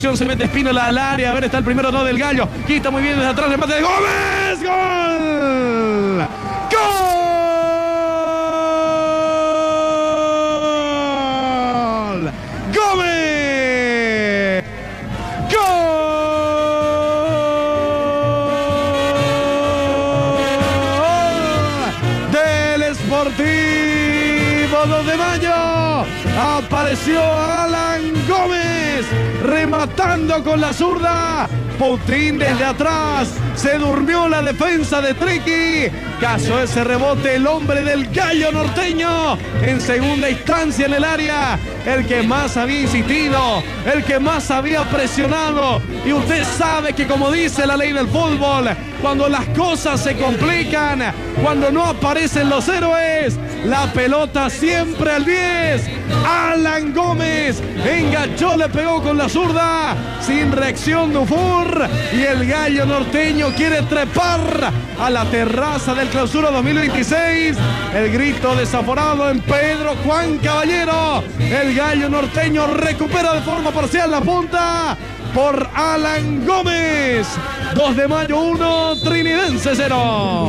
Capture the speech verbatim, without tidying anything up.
Se mete Espínola al área, a ver, está el primero no del Gallo, quita muy bien desde atrás, remate de Gómez, gol, gol, Gómez, gol del Sportivo dos de Mayo, apareció Alan Gómez, rematando con la zurda. Putin desde atrás, se durmió la defensa de Triqui, cazó ese rebote el hombre del Gallo norteño, en segunda instancia en el área, el que más había insistido, el que más había presionado, y usted sabe que como dice la ley del fútbol, cuando las cosas se complican, cuando no aparecen los héroes, la pelota siempre al diez. Alan Gómez enganchó, le pegó con la zurda, sin reacción de Ufur, y el Gallo norteño quiere trepar a la terraza del Clausura dos mil veintiséis. El grito desaforado en Pedro Juan Caballero. El Gallo norteño recupera de forma parcial la punta por Alan Gómez. dos de Mayo uno, Trinidense cero.